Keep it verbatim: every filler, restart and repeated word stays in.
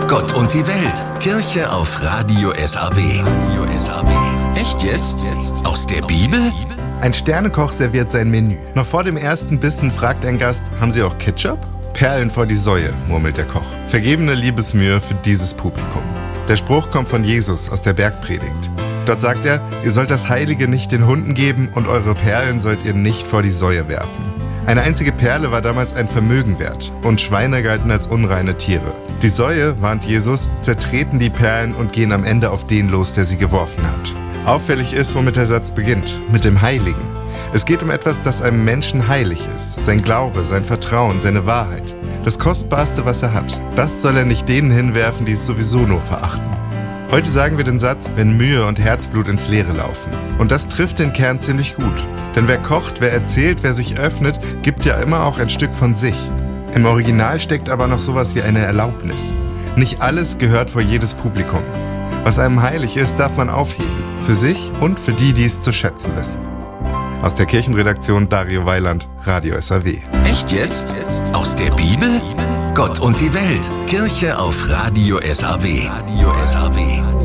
Gott und die Welt. Kirche auf Radio S A W. Echt jetzt? Aus der Bibel? Ein Sternekoch serviert sein Menü. Noch vor dem ersten Bissen fragt ein Gast, haben Sie auch Ketchup? Perlen vor die Säue, murmelt der Koch. Vergebene Liebesmühe für dieses Publikum. Der Spruch kommt von Jesus aus der Bergpredigt. Dort sagt er, ihr sollt das Heilige nicht den Hunden geben und eure Perlen sollt ihr nicht vor die Säue werfen. Eine einzige Perle war damals ein Vermögen wert und Schweine galten als unreine Tiere. Die Säue, warnt Jesus, zertreten die Perlen und gehen am Ende auf den los, der sie geworfen hat. Auffällig ist, womit der Satz beginnt, mit dem Heiligen. Es geht um etwas, das einem Menschen heilig ist. Sein Glaube, sein Vertrauen, seine Wahrheit. Das Kostbarste, was er hat. Das soll er nicht denen hinwerfen, die es sowieso nur verachten. Heute sagen wir den Satz, wenn Mühe und Herzblut ins Leere laufen. Und das trifft den Kern ziemlich gut. Denn wer kocht, wer erzählt, wer sich öffnet, gibt ja immer auch ein Stück von sich. Im Original steckt aber noch sowas wie eine Erlaubnis. Nicht alles gehört vor jedes Publikum. Was einem heilig ist, darf man aufheben. Für sich und für die, die es zu schätzen wissen. Aus der Kirchenredaktion Dario Weiland, Radio S A W. Echt jetzt? Aus der Bibel? Gott und die Welt. Kirche auf Radio S A W.